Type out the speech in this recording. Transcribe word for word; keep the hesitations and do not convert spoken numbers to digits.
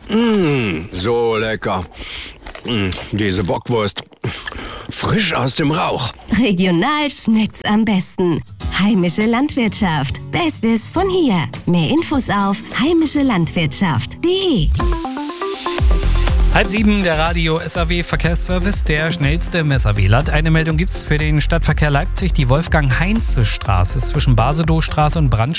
Mmh, so lecker. Mmh, diese Bockwurst. Frisch aus dem Rauch. Regional schmeckt's am besten. Heimische Landwirtschaft. Bestes von hier. Mehr Infos auf heimische landwirtschaft punkt de. Halb sieben, der Radio S A W Verkehrsservice, der schnellste im S A W-Land. Eine Meldung gibt's für den Stadtverkehr Leipzig. Die Wolfgang-Heinze-Straße zwischen Basedowstraße und Brand